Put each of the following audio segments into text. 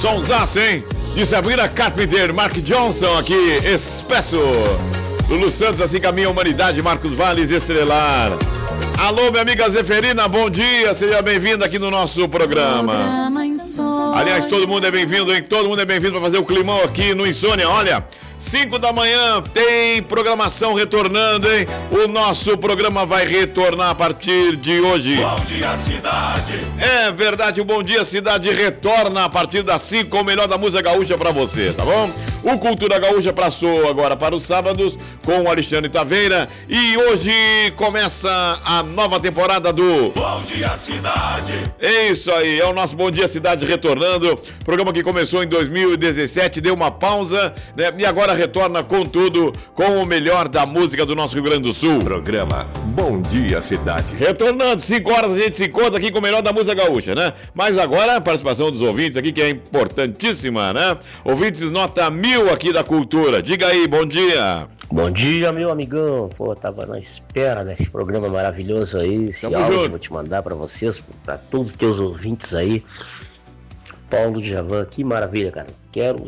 Sonsaço, hein? De Sabrina Carpenter, Mark Johnson aqui, Espesso. Lulu Santos, assim caminha a humanidade, Marcos Valles, Estrelar. Alô, minha amiga Zeferina, bom dia, seja bem-vinda aqui no nosso programa. Aliás, todo mundo é bem-vindo, hein? Todo mundo é bem-vindo para fazer o climão aqui no Insônia. Olha, 5 da manhã tem programação retornando, hein? O nosso programa vai retornar a partir de hoje. Bom dia, cidade. É verdade, o Bom Dia Cidade retorna a partir das 5 com o melhor da música gaúcha pra você, tá bom? O Cultura Gaúcha passou agora para os sábados com o Alexandre Taveira e hoje começa a nova temporada do Bom Dia Cidade. É isso aí, é o nosso Bom Dia Cidade retornando, programa que começou em 2017, deu uma pausa, né? E agora retorna com tudo, com o melhor da música do nosso Rio Grande do Sul. Programa Bom Dia Cidade. Retornando, 5 horas a gente se encontra aqui com o melhor da música gaúcha, né? Mas agora a participação dos ouvintes aqui, que é importantíssima, né? Ouvintes nota 1000 aqui da Cultura. Diga aí, bom dia. Bom dia, meu amigão. Pô, tava na espera desse programa maravilhoso aí. Esse Tamo áudio junto. vou te mandar pra vocês, pra todos os teus ouvintes aí. Paulo Djavan, que maravilha, cara. Quero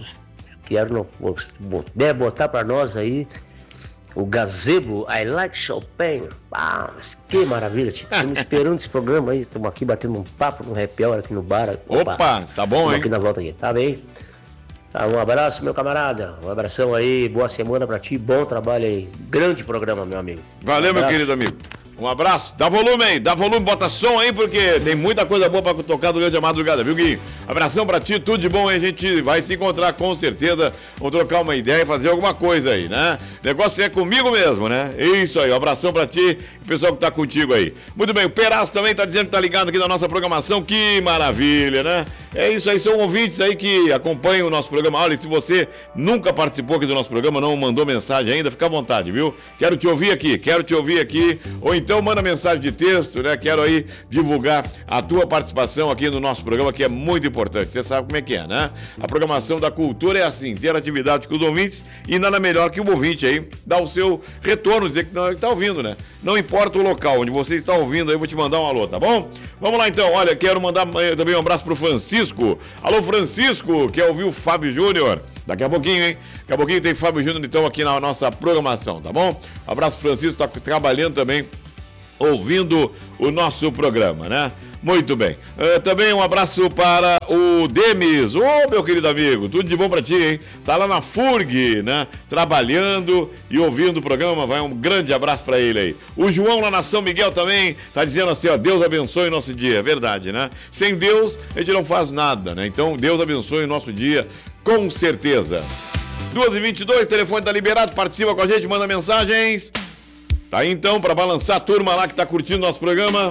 botar pra nós aí o gazebo I Like Chopin. Ah, mas que maravilha, estamos esperando esse programa aí. Estamos aqui batendo um papo no happy hour aqui no bar. Opa, tá bom, Tamo hein? aqui na volta aqui, tá bem? Tá, um abraço, meu camarada. Um abração aí, boa semana pra ti, bom trabalho aí. Grande programa, meu amigo. Valeu, meu querido amigo. Um abraço. Dá volume aí, dá volume, bota som aí, porque tem muita coisa boa pra tocar durante a madrugada, viu, Gui? Abração pra ti, tudo de bom aí. A gente vai se encontrar com certeza. Vamos trocar uma ideia e fazer alguma coisa aí, né? O negócio é comigo mesmo, né? Isso aí, um abração pra ti e o pessoal que tá contigo aí. Muito bem, o Peraz também tá dizendo que tá ligado aqui na nossa programação. Que maravilha, né? É isso aí, são ouvintes aí que acompanham o nosso programa. Olha, se você nunca participou aqui do nosso programa, não mandou mensagem ainda, fica à vontade, viu? Quero te ouvir aqui. Ou então manda mensagem de texto, né? Quero aí divulgar a tua participação aqui no nosso programa, que é muito importante. Você sabe como é que é, né? A programação da Cultura é assim, ter atividade com os ouvintes e nada melhor que o ouvinte aí dar o seu retorno, dizer que não está ouvindo, né? Não importa o local onde você está ouvindo, aí eu vou te mandar um alô, tá bom? Vamos lá então, olha, quero mandar também um abraço pro Francisco. Alô, Francisco, que ouviu o Fábio Júnior. Daqui a pouquinho, hein? Daqui a pouquinho tem Fábio Júnior, então, aqui na nossa programação, tá bom? Abraço pro Francisco, tá trabalhando também, ouvindo o nosso programa, né? Muito bem. Também um abraço para o Demis. Ô, meu querido amigo, tudo de bom pra ti, hein? Tá lá na FURG, né? Trabalhando e ouvindo o programa. Vai um grande abraço pra ele aí. O João lá na São Miguel também tá dizendo assim, ó, Deus abençoe o nosso dia. É verdade, né? Sem Deus, a gente não faz nada, né? Então, Deus abençoe o nosso dia, com certeza. 2h22, telefone tá liberado. Participa com a gente, manda mensagens. Tá aí, então, pra balançar a turma lá que tá curtindo nosso programa.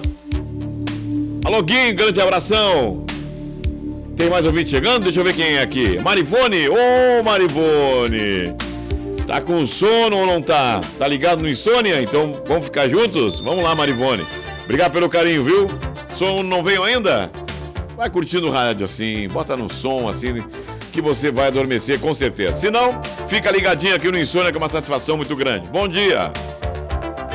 Alô, Guinho, grande abração. Tem mais ouvinte chegando? Deixa eu ver quem é aqui. Marivone, ô Marivone. Tá com sono ou não tá? Tá ligado no Insônia? Então vamos ficar juntos? Vamos lá, Marivone. Obrigado pelo carinho, viu? Som não veio ainda? Vai curtindo o rádio assim, bota no som assim, que você vai adormecer com certeza. Se não, fica ligadinho aqui no Insônia, que é uma satisfação muito grande. Bom dia.